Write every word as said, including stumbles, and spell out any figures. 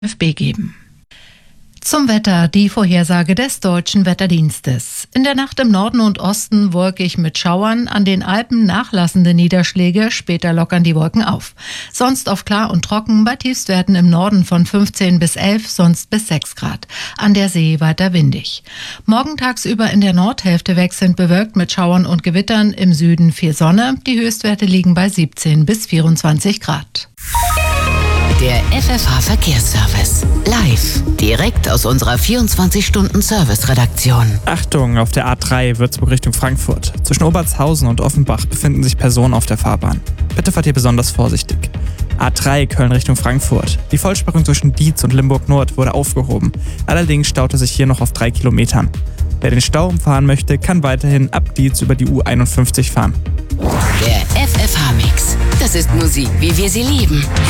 VfB geben. Zum Wetter, die Vorhersage des Deutschen Wetterdienstes. In der Nacht im Norden und Osten wolkig mit Schauern, an den Alpen nachlassende Niederschläge, später lockern die Wolken auf. Sonst oft klar und trocken, bei Tiefstwerten im Norden von fünfzehn bis elf, sonst bis sechs Grad. An der See weiter windig. Morgen tagsüber in der Nordhälfte wechselnd bewölkt mit Schauern und Gewittern, im Süden viel Sonne. Die Höchstwerte liegen bei siebzehn bis vierundzwanzig Grad. Der F F H-Verkehrsservice. Live. Direkt aus unserer vierundzwanzig-Stunden-Service-Redaktion. Achtung, auf der A drei Würzburg Richtung Frankfurt. Zwischen Obertshausen und Offenbach befinden sich Personen auf der Fahrbahn. Bitte fahrt ihr besonders vorsichtig. A drei Köln Richtung Frankfurt. Die Vollsperrung zwischen Dietz und Limburg Nord wurde aufgehoben. Allerdings staute sich hier noch auf drei Kilometern. Wer den Stau umfahren möchte, kann weiterhin ab Dietz über die U einundfünfzig fahren. Der F F H-Mix. Das ist Musik, wie wir sie lieben.